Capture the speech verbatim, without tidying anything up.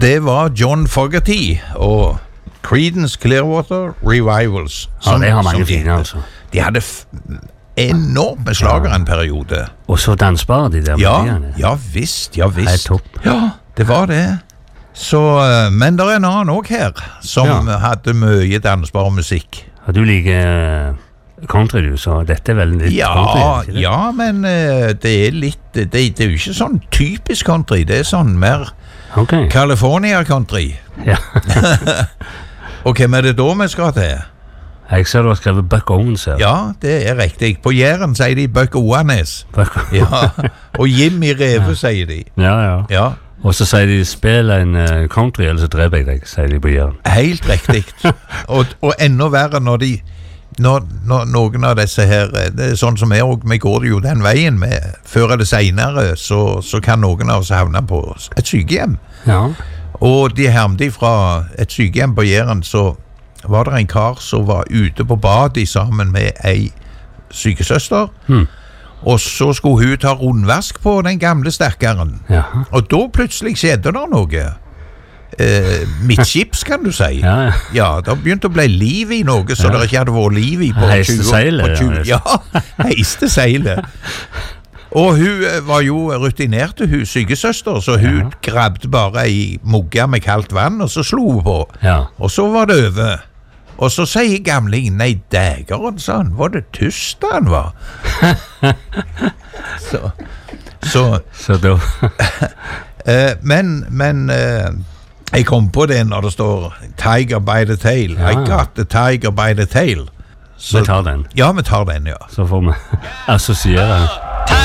det var John Fogerty og Creedence Clearwater Revivals. Som, ja, det har mange fine, altså. De hadde f enorme slager ja. En periode. Og så dansbare de der ja, melodiene. Ja, visst, ja, visst. Det er topp. Ja, det var det. Så, men det er en annen også her, som ja. Hadde mye dansbar musikk. Og du liker country, du, så dette er vel litt ja, country? Ja, men uh, det er litt, det, det er jo ikke sånn typisk country, det er sånn mer okay. California country. Ja. Og hvem er det da vi skal til? Jeg ser du har skrevet Buck Owens her. Ja, det er riktig. På Jæren sier de Buck Oanes. Buck ja. Og Jimmy Reve ja. Sier de. Ja, ja. Ja. Og så sier de spill en uh, country, eller så dreper jeg deg, sier de på Jæren. Helt riktig. og, og enda verre når de når, når noen av disse her, det er sånn som er, og vi går jo den veien med, før eller senere, så, så kan noen av oss havne på et sykehjem. Ja. Og de hermde fra et sykehjem på Jæren, så var det en kar som var ute på badet sammen med ei sykesøster, hmm. og så skulle hun ta rundvask på den gamle sterkeren. Jaha. Og da plutselig skjedde det noe. Eh, midtskips, kan du si. Ja, ja. Ja, det begynte å bli liv i noe, så ja. Det ikke hadde vært liv i på heiste tjue år. Seilet, ja, heiste seilet. Og hun var jo rutinerte, hun sykesøster, så hun ja. Grabbte bare i mugga med kaldt vann, og så slo hun på. Ja. Og så var det over. Og så sier gamlingen, nei, dægeren, sa han, var det tyst han var? så, så, så da... uh, men, men uh, jeg kom på det når det står Tiger by the tail. Ja. I got the tiger by the tail. Så vi tar den. Ja, vi tar den, ja. Så får vi assosiere.